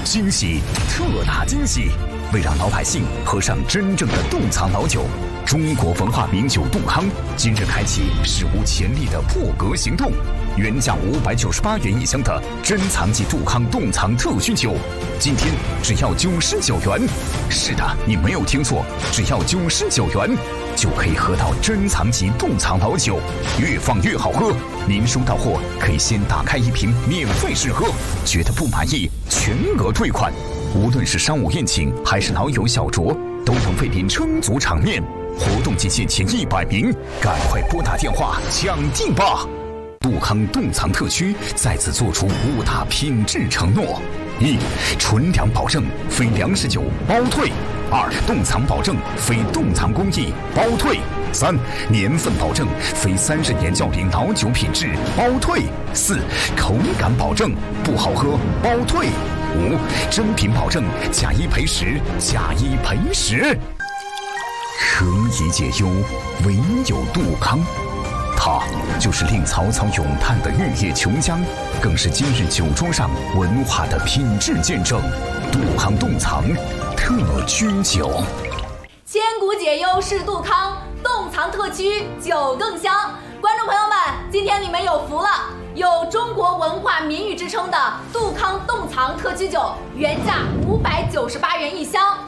惊喜，特大惊喜！为让老百姓喝上真正的冻藏老酒，中国文化名酒杜康今日开启史无前例的破格行动，原价598元一箱的珍藏级杜康冻藏特需酒，今天只要99元。是的，你没有听错，只要99元就可以喝到珍藏级冻藏老酒，越放越好喝。您收到货可以先打开一瓶免费试喝，觉得不满意全额退款。无论是商务宴请还是老友小酌，都能为您撑足场面。活动仅限前100名，赶快拨打电话抢订吧！杜康冻藏特区再次做出5大品质承诺：1. 纯粮保证，非粮食酒包退；2. 冻藏保证，非冻藏工艺包退；3. 年份保证，非30年较龄老酒品质包退；4. 口感保证，不好喝包退；5. 真品保证，假一赔10，假一赔10。何以解忧，唯有杜康。它就是令曹操咏叹的玉液琼浆，更是今日酒桌上文化的品质见证。杜康冻藏特居酒， 千古解忧是杜康，冻藏特区酒更香。观众朋友们，今天你们有福了，有中国文化名誉之称的杜康冻藏特区酒，原价598元一箱，